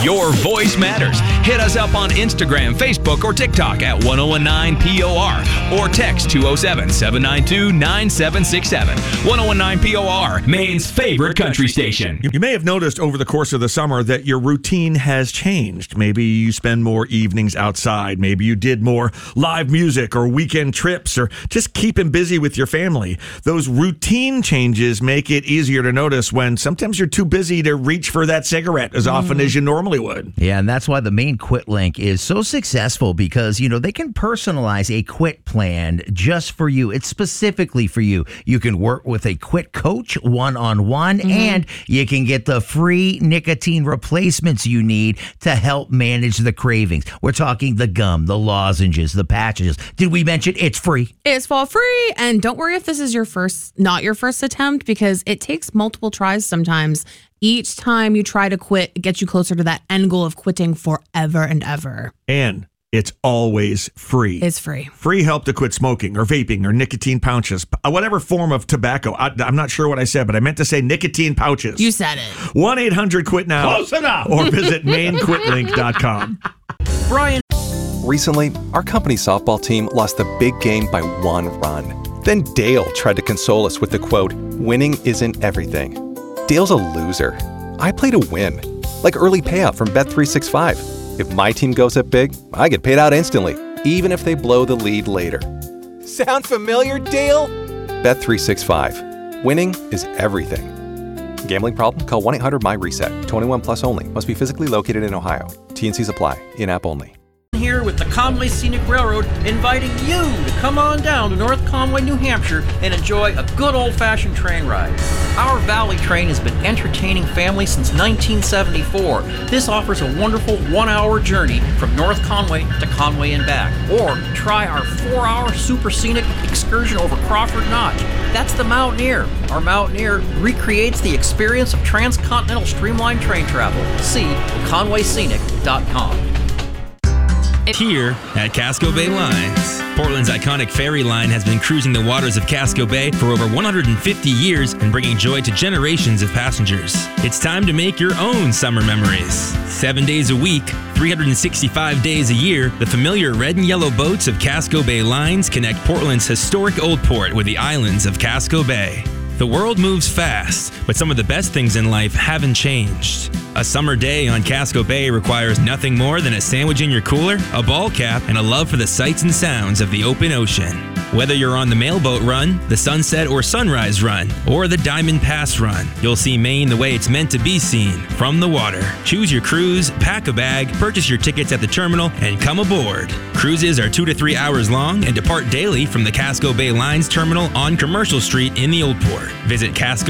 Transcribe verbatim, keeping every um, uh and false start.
Your voice matters. Hit us up on Instagram, Facebook, or TikTok at ten nineteen P O R or text two oh seven, seven nine two, nine seven six seven. ten nineteen P O R, Maine's favorite country station. You may have noticed over the course of the summer that your routine has changed. Maybe you spend more evenings outside. Maybe you did more live music or weekend trips or just keeping busy with your family. Those routine changes make it easier to notice when sometimes you're too busy to reach for that cigarette as often as you normally would. Yeah, and that's why the Maine Quit Link is so successful because, you know, they can personalize a quit plan just for you. It's specifically for you. You can work with a quit coach one-on-one, mm-hmm. and you can get the free nicotine replacements you need to help manage the cravings. We're talking the gum, the lozenges, the patches. Did we mention it's free? It's for free. And don't worry if this is your first, not your first attempt, because it takes multiple tries sometimes. Each time you try to quit, it gets you closer to that end goal of quitting forever and ever. And it's always free. It's free. Free help to quit smoking or vaping or nicotine pouches, whatever form of tobacco. I, I'm not sure what I said, but I meant to say nicotine pouches. You said it. one eight hundred quit now. Close enough. Or visit maine quit link dot com. Brian. Recently, our company softball team lost the big game by one run. Then Dale tried to console us with the quote, "Winning isn't everything." Dale's a loser. I play to win. Like early payout from Bet three sixty-five. If my team goes up big, I get paid out instantly, even if they blow the lead later. Sound familiar, Dale? Bet three sixty-five. Winning is everything. Gambling problem? Call one eight hundred my reset. twenty-one plus only. Must be physically located in Ohio. T N Cs apply. In-app only. Here with the Conway Scenic Railroad, inviting you to come on down to North Conway, New Hampshire and enjoy a good old-fashioned train ride. Our Valley train has been entertaining families since nineteen seventy-four. This offers a wonderful one-hour journey from North Conway to Conway and back. Or try our four-hour super scenic excursion over Crawford Notch. That's the Mountaineer. Our Mountaineer recreates the experience of transcontinental streamlined train travel. See conway scenic dot com. Here at Casco Bay Lines. Portland's iconic ferry line has been cruising the waters of Casco Bay for over one hundred fifty years and bringing joy to generations of passengers. It's time to make your own summer memories. Seven days a week, three hundred sixty-five days a year, the familiar red and yellow boats of Casco Bay Lines connect Portland's historic Old Port with the islands of Casco Bay. The world moves fast, but some of the best things in life haven't changed. A summer day on Casco Bay requires nothing more than a sandwich in your cooler, a ball cap, and a love for the sights and sounds of the open ocean. Whether you're on the Mailboat Run, the Sunset or Sunrise Run, or the Diamond Pass Run, you'll see Maine the way it's meant to be seen, from the water. Choose your cruise, pack a bag, purchase your tickets at the terminal, and come aboard. Cruises are two to three hours long and depart daily from the Casco Bay Lines Terminal on Commercial Street in the Old Port. Visit Casco